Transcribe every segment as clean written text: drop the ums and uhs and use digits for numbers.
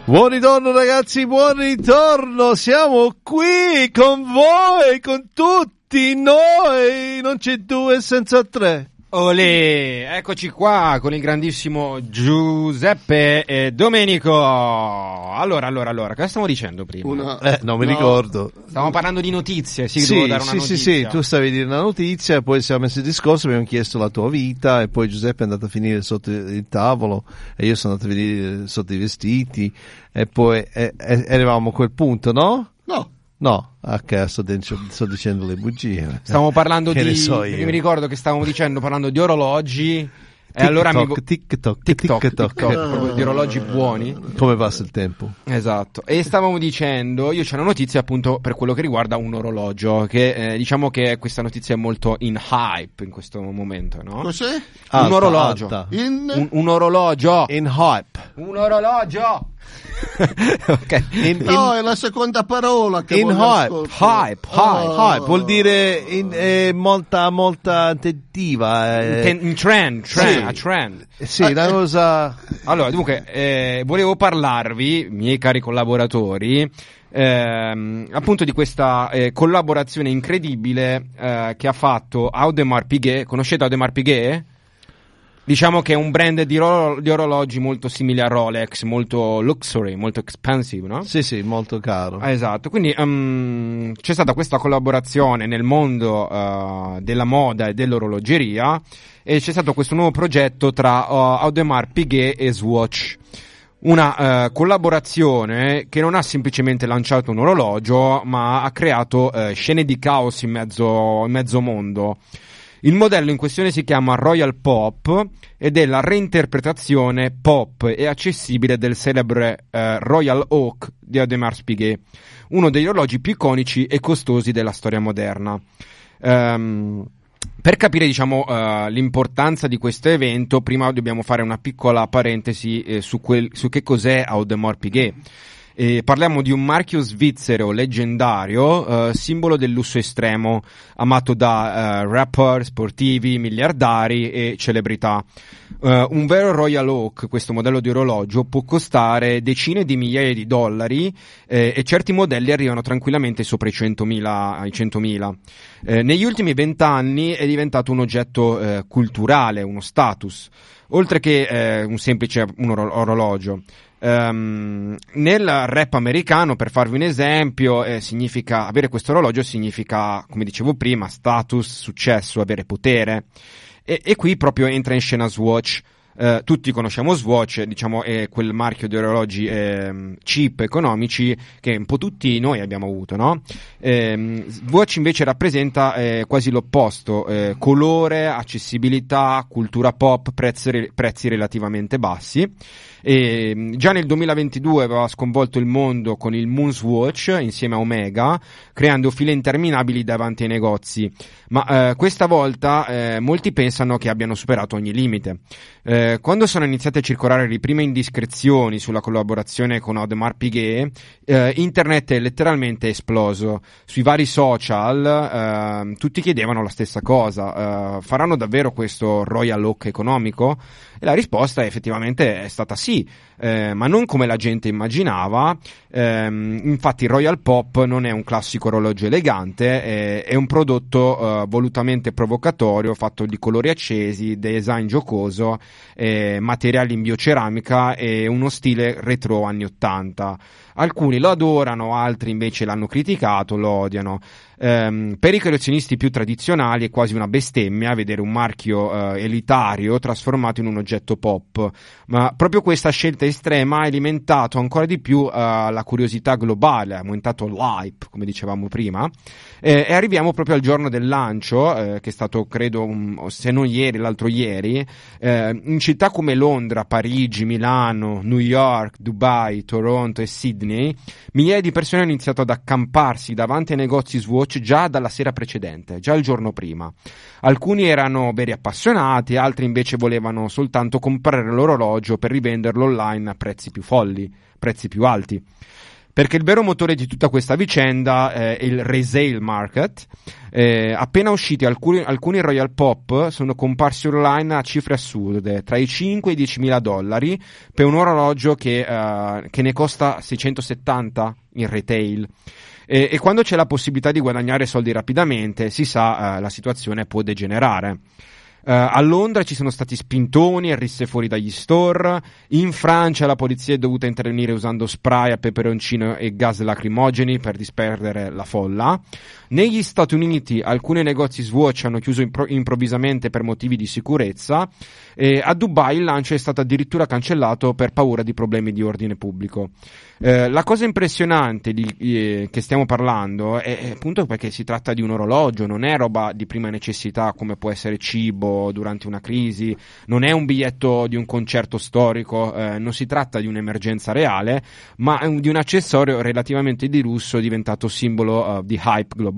Buon ritorno ragazzi, buon ritorno, siamo qui con voi, con tutti noi, non c'è due senza tre. Olè, eccoci qua con il grandissimo Giuseppe e Domenico. Allora, cosa stiamo dicendo prima? Non mi ricordo. Stavamo parlando di notizie, devo dare una notizia. Sì, tu stavi a dire una notizia, poi siamo messi il discorso, abbiamo chiesto la tua vita e poi Giuseppe è andato a finire sotto il tavolo e io sono andato a finire sotto i vestiti e poi eravamo a quel punto, no? No, sto dicendo le bugie. Stavamo parlando io mi ricordo che stavamo parlando di orologi. E allora TikTok, proprio di orologi buoni. Come passa il tempo. Esatto. E stavamo dicendo, io c'è una notizia appunto per quello che riguarda un orologio, che diciamo che questa notizia è molto in hype in questo momento, no? Cos'è? Un orologio. Un orologio. In hype. Un orologio. Okay. No, è la seconda parola che in hype vuol dire molta attentiva. In trend. Sì, una cosa. Allora, dunque, volevo parlarvi, miei cari collaboratori, appunto di questa collaborazione incredibile che ha fatto Audemars Piguet. Conoscete Audemars Piguet? Diciamo che è un brand di orologi molto simile a Rolex, molto luxury, molto expensive, no? Sì, molto caro. Esatto, quindi c'è stata questa collaborazione nel mondo della moda e dell'orologeria e c'è stato questo nuovo progetto tra Audemars Piguet e Swatch. Una collaborazione che non ha semplicemente lanciato un orologio, ma ha creato scene di caos in mezzo mondo. Il modello in questione si chiama Royal Pop ed è la reinterpretazione pop e accessibile del celebre Royal Oak di Audemars Piguet, uno degli orologi più iconici e costosi della storia moderna. Per capire, l'importanza di questo evento, prima dobbiamo fare una piccola parentesi su che cos'è Audemars Piguet. Parliamo di un marchio svizzero leggendario, simbolo del lusso estremo, amato da rapper, sportivi, miliardari e celebrità. Un vero Royal Oak, questo modello di orologio, può costare decine di migliaia di dollari e certi modelli arrivano tranquillamente sopra i 100.000. Negli ultimi 20 anni è diventato un oggetto culturale, uno status, oltre che un semplice orologio. Nel rap americano, per farvi un esempio, significa avere questo orologio significa, come dicevo prima, status, successo, avere potere e qui proprio entra in scena Swatch. Tutti conosciamo Swatch, è quel marchio di orologi cheap, economici, che un po' tutti noi abbiamo avuto, no? Swatch invece rappresenta quasi l'opposto, colore, accessibilità, cultura pop, prezzi relativamente bassi. Già nel 2022 aveva sconvolto il mondo con il Moon Swatch insieme a Omega, creando file interminabili davanti ai negozi, ma questa volta molti pensano che abbiano superato ogni limite. Quando sono iniziate a circolare le prime indiscrezioni sulla collaborazione con Audemars Piguet, internet è letteralmente esploso. Sui vari social tutti chiedevano la stessa cosa: faranno davvero questo Royal Oak economico? E la risposta effettivamente è stata sì, ma non come la gente immaginava. Infatti Royal Pop non è un classico orologio elegante, è un prodotto volutamente provocatorio, fatto di colori accesi, design giocoso, materiali in bioceramica e uno stile retro anni 80. Alcuni lo adorano, altri invece l'hanno criticato, lo odiano. Per i collezionisti più tradizionali è quasi una bestemmia vedere un marchio elitario trasformato in un oggetto pop, ma proprio questa scelta estrema ha alimentato ancora di più la curiosità globale, ha aumentato l'hype, come dicevamo prima, e arriviamo proprio al giorno del lancio, che è stato credo se non ieri, l'altro ieri, in città come Londra, Parigi, Milano, New York, Dubai, Toronto e Sydney, migliaia di persone hanno iniziato ad accamparsi davanti ai negozi Swatch già dalla sera precedente, già il giorno prima. Alcuni erano veri appassionati, altri invece volevano soltanto comprare l'orologio per rivenderlo online a prezzi più folli, prezzi più alti. Perché il vero motore di tutta questa vicenda è il resale market. Appena usciti alcuni Royal Pop sono comparsi online a cifre assurde, tra i 5 e i $10.000 per un orologio che ne costa 670 in retail. E quando c'è la possibilità di guadagnare soldi rapidamente, si sa, la situazione può degenerare. A Londra ci sono stati spintoni e risse fuori dagli store. In Francia la polizia è dovuta intervenire usando spray a peperoncino e gas lacrimogeni per disperdere la folla. Negli Stati Uniti alcuni negozi Swatch hanno chiuso improvvisamente per motivi di sicurezza. A Dubai il lancio è stato addirittura cancellato per paura di problemi di ordine pubblico. La cosa impressionante che stiamo parlando è appunto perché si tratta di un orologio, non è roba di prima necessità come può essere cibo durante una crisi, non è un biglietto di un concerto storico, non si tratta di un'emergenza reale, ma di un accessorio relativamente di lusso diventato simbolo di hype globale.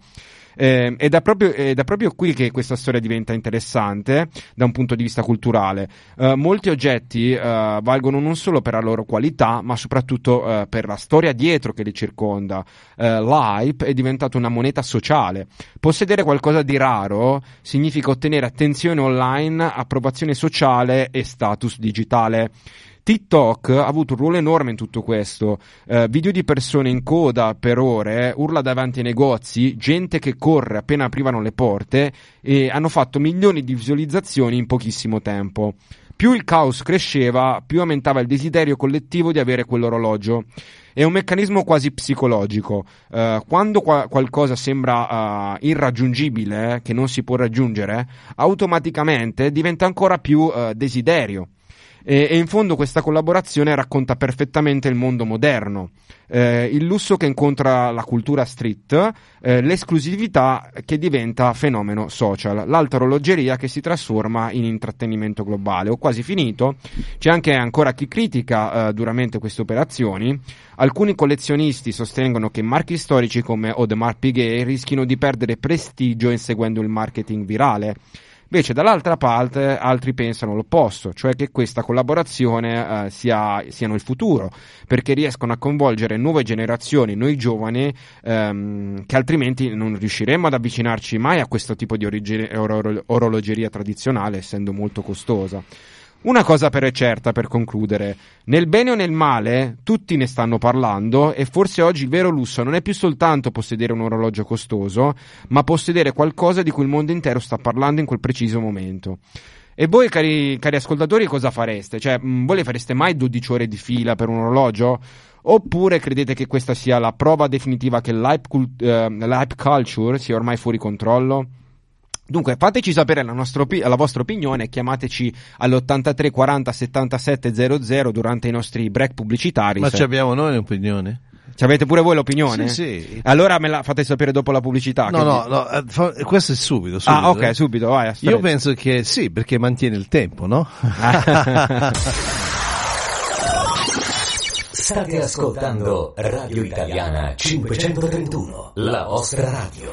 Ed è proprio qui che questa storia diventa interessante da un punto di vista culturale. Molti oggetti valgono non solo per la loro qualità, ma soprattutto per la storia dietro che li circonda. L'hype è diventato una moneta sociale. Possedere qualcosa di raro significa ottenere attenzione online, approvazione sociale e status digitale. TikTok ha avuto un ruolo enorme in tutto questo, video di persone in coda per ore, urla davanti ai negozi, gente che corre appena aprivano le porte e hanno fatto milioni di visualizzazioni in pochissimo tempo. Più il caos cresceva, più aumentava il desiderio collettivo di avere quell'orologio. È un meccanismo quasi psicologico. Quando qualcosa sembra irraggiungibile, che non si può raggiungere, automaticamente diventa ancora più desiderio. E in fondo questa collaborazione racconta perfettamente il mondo moderno, il lusso che incontra la cultura street, l'esclusività che diventa fenomeno social, l'alta orologeria che si trasforma in intrattenimento globale. Ho quasi finito. C'è anche ancora chi critica duramente queste operazioni. Alcuni collezionisti sostengono che marchi storici come Audemars Piguet rischino di perdere prestigio inseguendo il marketing virale. Invece dall'altra parte altri pensano l'opposto, cioè che questa collaborazione siano il futuro, perché riescono a coinvolgere nuove generazioni, noi giovani, che altrimenti non riusciremmo ad avvicinarci mai a questo tipo di orologeria tradizionale, essendo molto costosa. Una cosa però è certa, per concludere: nel bene o nel male tutti ne stanno parlando, e forse oggi il vero lusso non è più soltanto possedere un orologio costoso, ma possedere qualcosa di cui il mondo intero sta parlando in quel preciso momento. E voi, cari ascoltatori, cosa fareste? Cioè, voi le fareste mai 12 ore di fila per un orologio? Oppure credete che questa sia la prova definitiva che l'hype culture sia ormai fuori controllo? Dunque, fateci sapere la vostra opinione, chiamateci all'83 40 77 00 durante i nostri break pubblicitari. Ma ci abbiamo noi un'opinione? Ci avete pure voi l'opinione? Sì. Allora me la fate sapere dopo la pubblicità. No, questo è subito. Ah, ok, subito, vai. Io penso che sì, perché mantiene il tempo, no? State ascoltando Radio Italiana 531, la vostra radio.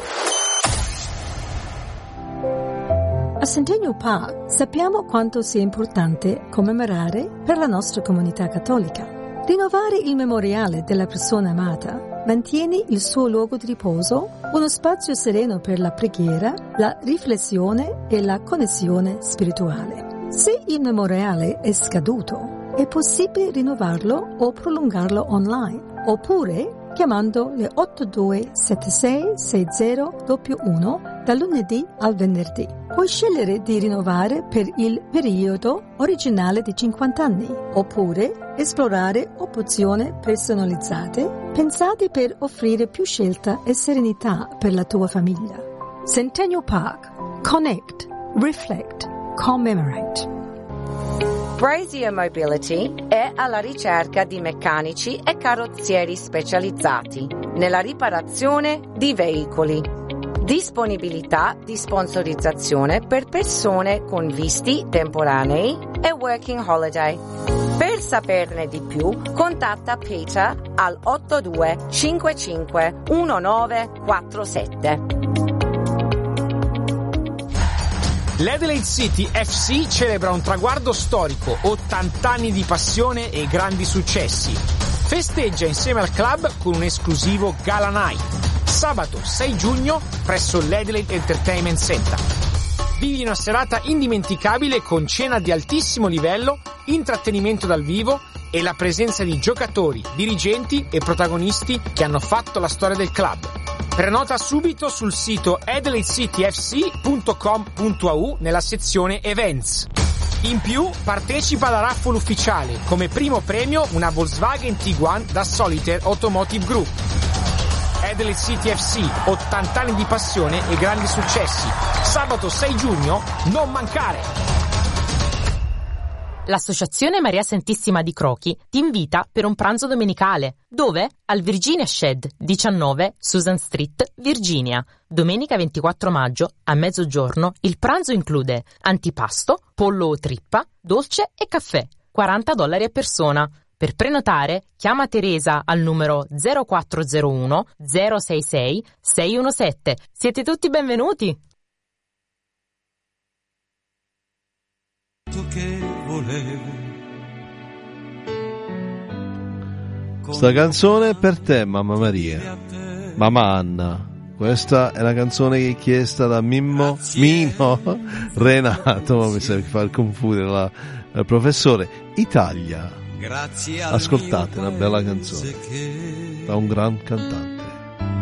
A Centennial Park sappiamo quanto sia importante commemorare per la nostra comunità cattolica. Rinnovare il memoriale della persona amata mantiene il suo luogo di riposo uno spazio sereno per la preghiera, la riflessione e la connessione spirituale. Se il memoriale è scaduto, è possibile rinnovarlo o prolungarlo online, oppure chiamando le 82766011 dal lunedì al venerdì. Puoi scegliere di rinnovare per il periodo originale di 50 anni, oppure esplorare opzioni personalizzate pensate per offrire più scelta e serenità per la tua famiglia. Centennial Park. Connect, reflect, commemorate. Brazier Mobility è alla ricerca di meccanici e carrozzieri specializzati nella riparazione di veicoli. Disponibilità di sponsorizzazione per persone con visti temporanei e working holiday. Per saperne di più, contatta Peter al 8255 1947. L'Adelaide City FC celebra un traguardo storico, 80 anni di passione e grandi successi. festeggia insieme al club con un esclusivo Gala Night. Sabato 6 giugno presso l'Adelaide Entertainment Center. Vivi una serata indimenticabile con cena di altissimo livello, intrattenimento dal vivo e la presenza di giocatori, dirigenti e protagonisti che hanno fatto la storia del club. Prenota subito sul sito adelaidecityfc.com.au nella sezione Events. In più partecipa alla raffle ufficiale, come primo premio una Volkswagen Tiguan da Solitaire Automotive Group. Adelaide City FC, 80 anni di passione e grandi successi. Sabato 6 giugno, non mancare! L'Associazione Maria Santissima di Crochi ti invita per un pranzo domenicale. Dove? Al Virginia Shed, 19 Susan Street, Virginia. Domenica 24 maggio, a mezzogiorno, il pranzo include antipasto, pollo o trippa, dolce e caffè. $40 a persona. Per prenotare, chiama Teresa al numero 0401 066 617. Siete tutti benvenuti! Sta canzone è per te, mamma Maria, mamma Anna. Questa è la canzone che è chiesta da Mino Renato, mi sa far confondere il professore. Italia. Ascoltate, una bella canzone da un gran cantante.